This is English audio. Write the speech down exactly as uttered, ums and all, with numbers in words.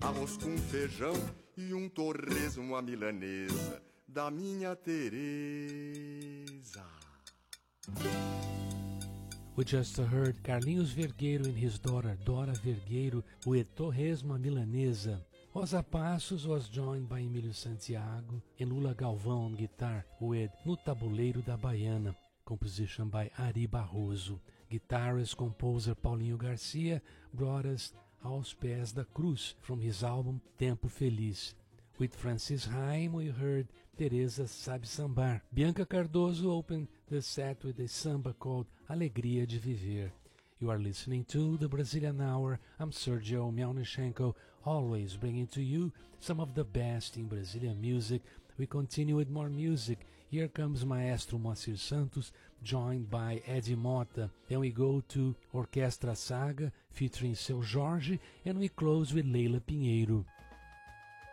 arroz com feijão e um torresmo à milanesa da minha Teresa. We just heard Carlinhos Vergueiro and his daughter Dora Vergueiro with Torresmo à Milanesa. Rosa Passos was joined by Emílio Santiago and Lula Galvão on guitar with No Tabuleiro da Baiana, composition by Ari Barroso. Guitarist composer Paulinho Garcia brought us Aos Pés da Cruz from his album Tempo Feliz. With Francis Haim, we heard Teresa Sabe Sambar. Bianca Cardoso opened the set with a samba called Alegria de Viver. You are listening to The Brazilian Hour. I'm Sergio Melnichenko, always bringing to you some of the best in Brazilian music. We continue with more music. Here comes Maestro Moacir Santos, joined by Eddie Mota. Then we go to Orquestra Saga, featuring Seu Jorge, and we close with Leila Pinheiro.